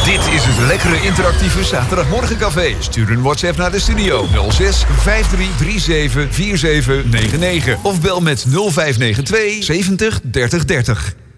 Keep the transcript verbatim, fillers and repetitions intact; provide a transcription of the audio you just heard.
Dit is het lekkere interactieve zaterdagmorgencafé. Stuur een WhatsApp naar de studio nul zes vijf drie drie zeven vier zeven negen negen of bel met nul vijf negen twee zeventig dertig dertig.